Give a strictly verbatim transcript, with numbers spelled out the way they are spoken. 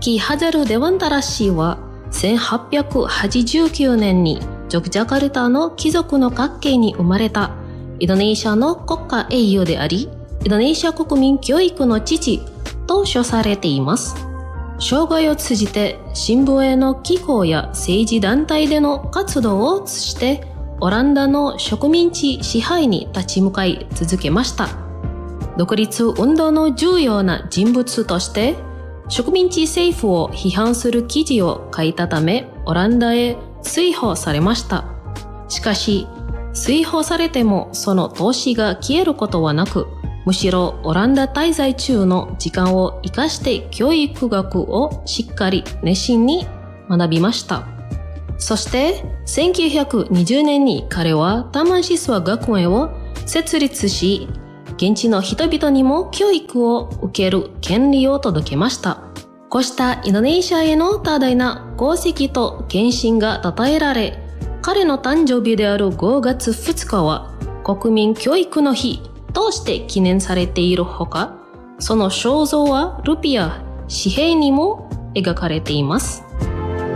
キ・ハザル・デワンタラッシーはせんはっぴゃくはちじゅうきゅうねんにジョグジャカルタの貴族の家系に生まれたインドネシアの国家英雄であり、インドネシア国民教育の父と称されています。生涯を通じて新聞への寄稿や政治団体での活動を通じてオランダの植民地支配に立ち向かい続けました。独立運動の重要な人物として植民地政府を批判する記事を書いたためオランダへ追放されました。しかし追放されてもその闘志が消えることはなく、むしろオランダ滞在中の時間を生かして教育学をしっかり熱心に学びました。そしてせんきゅうひゃくにじゅうねんに彼はタマンシスワ学園を設立し、現地の人々にも教育を受ける権利を届けました。こうしたインドネシアへの多大な功績と献身が称えられ、彼の誕生日であるごがつふつかは国民教育の日として記念されているほか、その肖像はルピア、紙幣にも描かれています。